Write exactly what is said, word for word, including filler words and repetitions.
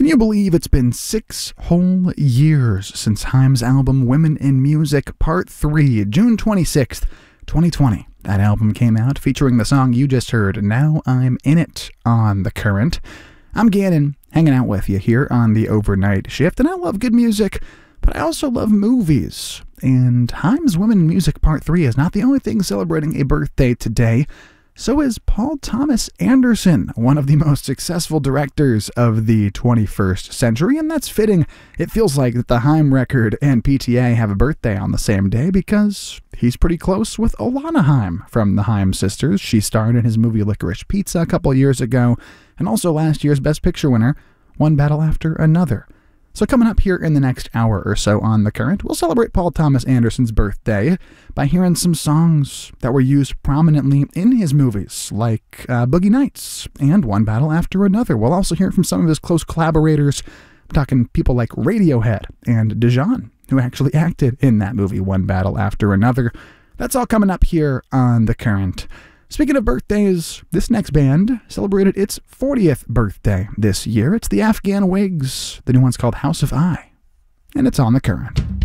Can you believe it's been six whole years since Haim's album Women in Music Part three, June twenty-sixth, twenty twenty. That album came out featuring the song you just heard, Now I'm In It, on The Current. I'm Gannon, hanging out with you here on the overnight shift, and I love good music, but I also love movies. And Haim's Women in Music Part three is not the only thing celebrating a birthday today. So is Paul Thomas Anderson, one of the most successful directors of the twenty-first century, and that's fitting. It feels like that the Haim record and P T A have a birthday on the same day because he's pretty close with Alana Haim from the Haim sisters. She starred in his movie Licorice Pizza a couple years ago, and also last year's Best Picture winner, One Battle After Another. So coming up here in the next hour or so on The Current, we'll celebrate Paul Thomas Anderson's birthday by hearing some songs that were used prominently in his movies, like uh, Boogie Nights and One Battle After Another. We'll also hear from some of his close collaborators. I'm talking people like Radiohead and Dijon, who actually acted in that movie, One Battle After Another. That's all coming up here on The Current. Speaking of birthdays, this next band celebrated its fortieth birthday this year. It's the Afghan Wigs. The new one's called House of I, and it's on The Current.